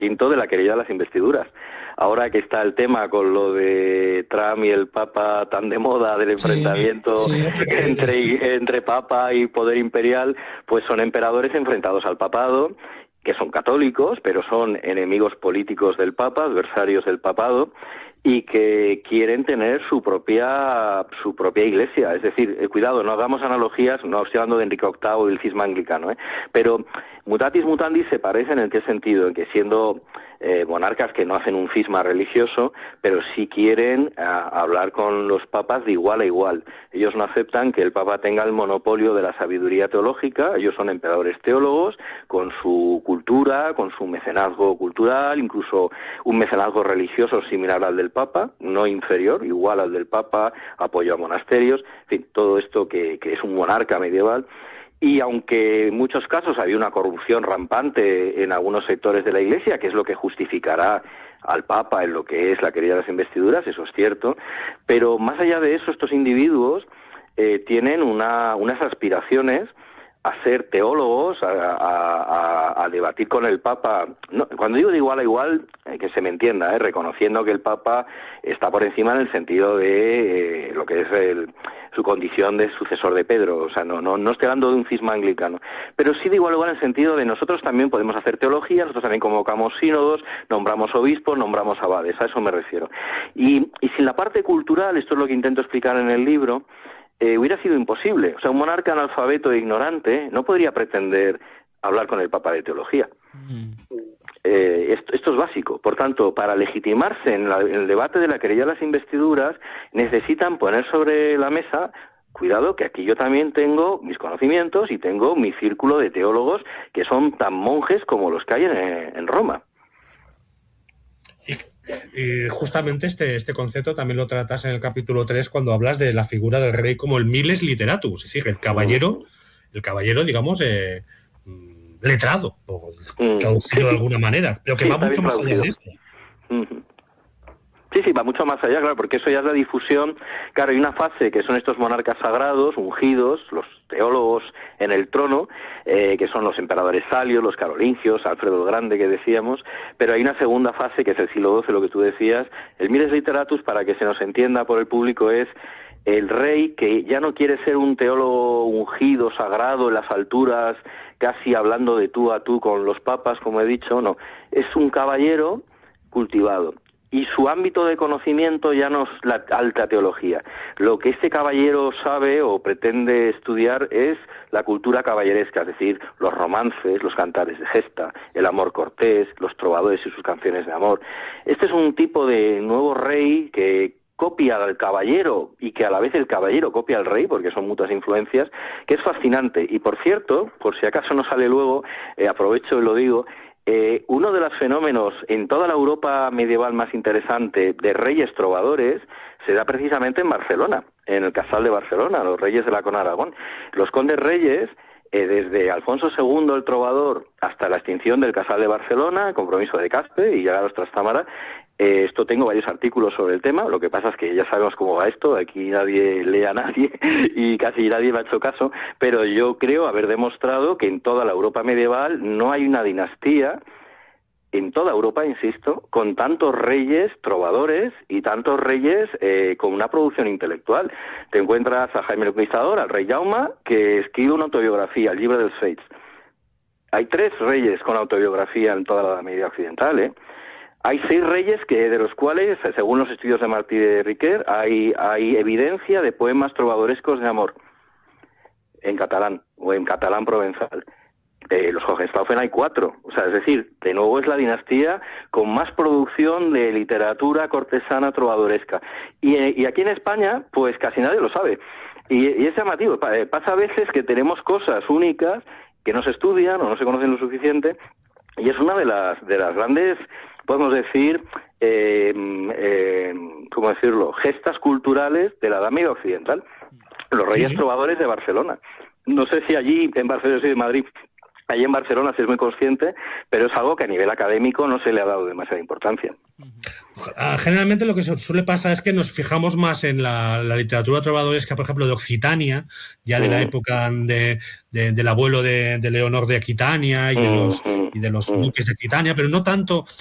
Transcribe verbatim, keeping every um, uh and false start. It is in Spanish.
quinto de la querella de las investiduras. Ahora que está el tema con lo de Trump y el Papa tan de moda del enfrentamiento sí, sí. entre, entre Papa y poder imperial, pues son emperadores enfrentados al papado, que son católicos, pero son enemigos políticos del Papa, adversarios del papado, y que quieren tener su propia su propia iglesia. Es decir, eh, cuidado, no hagamos analogías, no estoy hablando de Enrique octavo y el cisma anglicano, ¿eh? Pero mutatis mutandis se parecen en qué sentido, en que siendo eh, monarcas que no hacen un cisma religioso, pero sí quieren a, hablar con los papas de igual a igual. Ellos no aceptan que el papa tenga el monopolio de la sabiduría teológica, ellos son emperadores teólogos, con su cultura, con su mecenazgo cultural, incluso un mecenazgo religioso similar al del papa, no inferior, igual al del papa, apoyo a monasterios, en fin, todo esto que, que es un monarca medieval. Y aunque en muchos casos había una corrupción rampante en algunos sectores de la Iglesia, que es lo que justificará al Papa en lo que es la querella de las investiduras, eso es cierto, pero más allá de eso, estos individuos eh, tienen una, unas aspiraciones a ser teólogos, a, a, a debatir con el Papa. No, cuando digo de igual a igual, eh, que se me entienda, eh, reconociendo que el Papa está por encima en el sentido de eh, lo que es el, su condición de sucesor de Pedro. O sea, no, no, no estoy hablando de un cisma anglicano, pero sí de igual a igual en el sentido de nosotros también podemos hacer teología, nosotros también convocamos sínodos, nombramos obispos, nombramos abades, a eso me refiero. Y, y sin la parte cultural, esto es lo que intento explicar en el libro, Eh, hubiera sido imposible. O sea, un monarca analfabeto e ignorante no podría pretender hablar con el Papa de teología. Mm. Eh, esto, esto es básico. Por tanto, para legitimarse en, la, en el debate de la querella de las investiduras, necesitan poner sobre la mesa, cuidado, que aquí yo también tengo mis conocimientos y tengo mi círculo de teólogos que son tan monjes como los que hay en, en Roma. Y, y justamente este, este concepto también lo tratas en el capítulo tres cuando hablas de la figura del rey como el miles literatus, es decir, el caballero, el caballero, digamos, eh, letrado, o traducido de alguna manera, pero que sí, va mucho más allá de esto. Uh-huh. Sí, sí, va mucho más allá, claro, porque eso ya es la difusión. Claro, hay una fase que son estos monarcas sagrados, ungidos, los teólogos en el trono, eh, que son los emperadores Salios, los carolingios, Alfredo el Grande, que decíamos, pero hay una segunda fase, que es el siglo doce, lo que tú decías. El miles literatus, para que se nos entienda por el público, es el rey que ya no quiere ser un teólogo ungido, sagrado, en las alturas, casi hablando de tú a tú con los papas, como he dicho, no. Es un caballero cultivado. Y su ámbito de conocimiento ya no es la alta teología. Lo que este caballero sabe o pretende estudiar es la cultura caballeresca, es decir, los romances, los cantares de gesta, el amor cortés, los trovadores y sus canciones de amor. Este es un tipo de nuevo rey que copia al caballero y que a la vez el caballero copia al rey, porque son mutuas influencias, que es fascinante. Y por cierto, por si acaso no sale luego, eh, aprovecho y lo digo, Eh, uno de los fenómenos en toda la Europa medieval más interesante de reyes trovadores se da precisamente en Barcelona, en el Casal de Barcelona, los reyes de la Corona de Aragón. Los condes reyes, eh, desde Alfonso segundo el trovador hasta la extinción del Casal de Barcelona, el compromiso de Caspe y llegar a los Trastámara, eh, esto tengo varios artículos sobre el tema, lo que pasa es que ya sabemos cómo va esto, aquí nadie lee a nadie y casi nadie me ha hecho caso, pero yo creo haber demostrado que en toda la Europa medieval no hay una dinastía, en toda Europa, insisto, con tantos reyes trovadores y tantos reyes eh, con una producción intelectual. Te encuentras a Jaime el Conquistador, al rey Jaume, que escribe una autobiografía, el libro dels Fates. Hay tres reyes con autobiografía en toda la Media Occidental, ¿eh? Hay seis reyes que de los cuales, según los estudios de Martí de Riquer, hay, hay evidencia de poemas trovadorescos de amor en catalán o en catalán provenzal. Eh, los Hohenstaufen hay cuatro, o sea, es decir, de nuevo es la dinastía con más producción de literatura cortesana trovadoresca. Y, y aquí en España, pues casi nadie lo sabe. Y, y es llamativo, pasa a veces que tenemos cosas únicas que no se estudian o no se conocen lo suficiente, y es una de las, de las grandes, podemos decir, eh, eh, ¿cómo decirlo?, gestas culturales de la Edad Media Occidental. Los reyes sí, sí. trovadores de Barcelona. No sé si allí, en Barcelona y en Madrid, Allí en Barcelona se es muy consciente, pero es algo que a nivel académico no se le ha dado demasiada importancia. Generalmente lo que suele pasar es que nos fijamos más en la, la literatura trovadoresca, por ejemplo, de Occitania, ya de la época de, de, del abuelo de, de Leonor de Aquitania y de los, y de los duques de Aquitania, pero no tanto